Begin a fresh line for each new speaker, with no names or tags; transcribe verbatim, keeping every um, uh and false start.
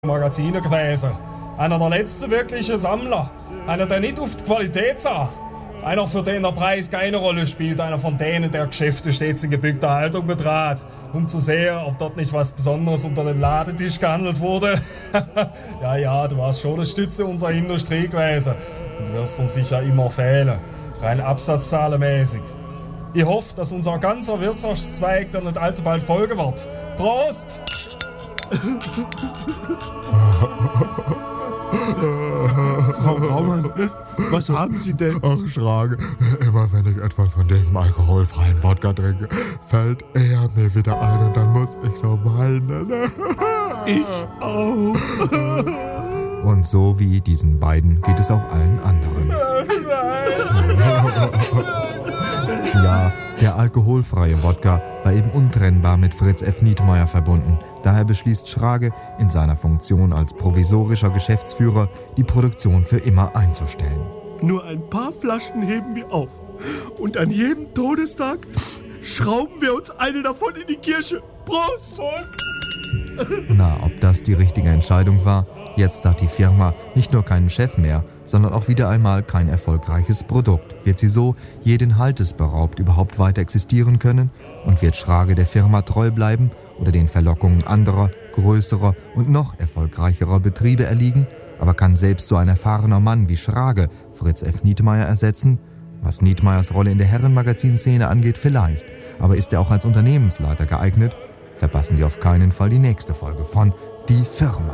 Magazine gewesen. Einer der letzten wirklichen Sammler. Einer, der nicht auf die Qualität sah. Einer, für den der Preis keine Rolle spielt. Einer von denen, der Geschäfte stets in gebückter Haltung betrat, um zu sehen, ob dort nicht was Besonderes unter dem Ladentisch gehandelt wurde. ja, ja, du warst schon eine Stütze unserer Industrie gewesen. Und du wirst uns sicher immer fehlen. Rein absatzzahlenmäßig. Ich hoffe, dass unser ganzer Wirtschaftszweig dann nicht allzu bald folgen wird. Prost!
Frau Graumann, was haben Sie denn?
Ach, Schrage, immer wenn ich etwas von diesem alkoholfreien Wodka trinke, fällt er mir wieder ein und dann muss ich so weinen.
Ich auch.
Und so wie diesen beiden geht es auch allen anderen. Ja, der alkoholfreie Wodka war eben untrennbar mit Fritz F. Nietmeyer verbunden. Daher beschließt Schrage in seiner Funktion als provisorischer Geschäftsführer, die Produktion für immer einzustellen.
Nur ein paar Flaschen heben wir auf. Und an jedem Todestag schrauben wir uns eine davon in die Kirche. Prost! Prost!
Na, ob das die richtige Entscheidung war? Jetzt hat die Firma nicht nur keinen Chef mehr, sondern auch wieder einmal kein erfolgreiches Produkt. Wird sie so jeden Haltes beraubt überhaupt weiter existieren können? Und wird Schrage der Firma treu bleiben oder den Verlockungen anderer, größerer und noch erfolgreicherer Betriebe erliegen? Aber kann selbst so ein erfahrener Mann wie Schrage Fritz F. Nietmeyer ersetzen? Was Nietmeyers Rolle in der Herrenmagazinszene angeht, vielleicht. Aber ist er auch als Unternehmensleiter geeignet? Verpassen Sie auf keinen Fall die nächste Folge von Die Firma.